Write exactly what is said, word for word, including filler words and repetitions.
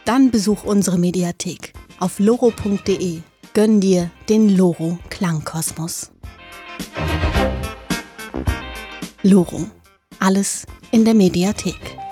Dann besuch unsere Mediathek auf loro punkt de. Gönn dir den Loro Klangkosmos. Loro. Alles in der Mediathek.